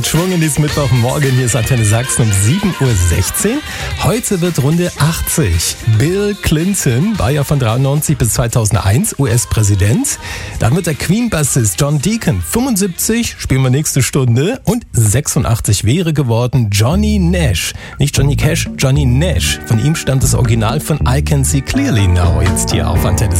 mit Schwung in diesem Mittwochmorgen. Hier ist Antenne Sachsen um 7.16 Uhr. Heute wird Runde 80. Bill Clinton war ja von 93 bis 2001 US-Präsident. Dann wird der Queen-Bassist John Deacon 75, spielen wir nächste Stunde. Und 86 wäre geworden Johnny Nash. Nicht Johnny Cash, Johnny Nash. Von ihm stammt das Original von I Can See Clearly Now. Jetzt hier auf Antenne